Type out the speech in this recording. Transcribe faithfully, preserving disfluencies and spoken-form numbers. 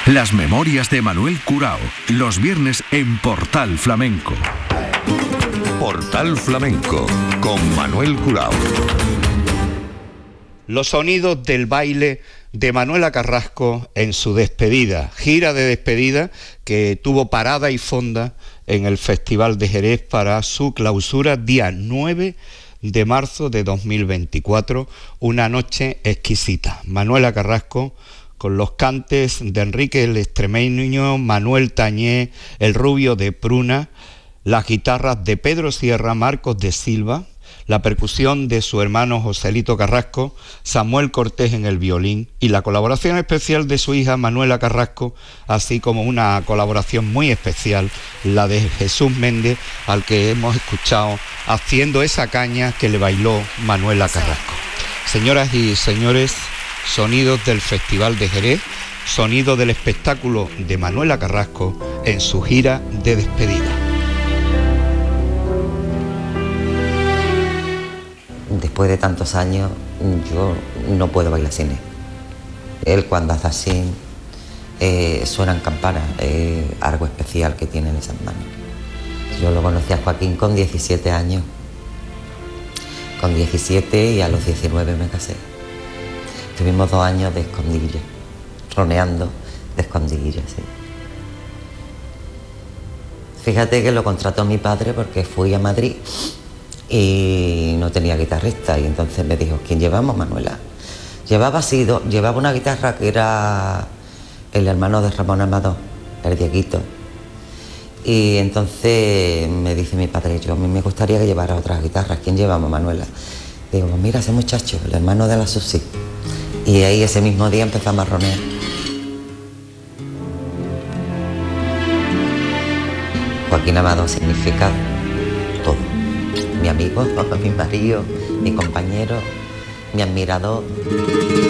Las memorias de Manuel Curao, los viernes en Portal Flamenco. Portal Flamenco, con Manuel Curao. Los sonidos del baile de Manuela Carrasco en su despedida, gira de despedida que tuvo parada y fonda en el Festival de Jerez para su clausura día nueve de marzo de dos mil veinticuatro, una noche exquisita. Manuela Carrasco con los cantes de Enrique el Extremeño, Manuel Tañé, el Rubio de Pruna, las guitarras de Pedro Sierra, Marcos de Silva, la percusión de su hermano Joselito Carrasco, Samuel Cortés en el violín y la colaboración especial de su hija Manuela Carrasco, así como una colaboración muy especial, la de Jesús Méndez, al que hemos escuchado haciendo esa caña que le bailó Manuela Carrasco. Señoras y señores, sonidos del Festival de Jerez, sonido del espectáculo de Manuela Carrasco en su gira de despedida. Después de tantos años, yo no puedo bailar sin él. Él cuando hace así, eh, suenan campanas, es eh, algo especial que tiene en esas manos. Yo lo conocí a Joaquín con diecisiete años. Con diecisiete y a los diecinueve me casé. Tuvimos dos años de escondilla, roneando de escondilla, sí. Fíjate que lo contrató mi padre porque fui a Madrid y no tenía guitarrista y entonces me dijo, ¿quién llevamos, Manuela? Llevaba así, llevaba una guitarra que era el hermano de Ramón Amador, el Dieguito. Y entonces me dice mi padre, yo a mí me gustaría que llevara otras guitarras, ¿quién llevamos, Manuela? Digo, pues mira ese muchacho, el hermano de la Susi. Y ahí ese mismo día empezamos a ronear. Joaquín Amado significa todo. Mi amigo, mi marido, mi compañero, mi admirador.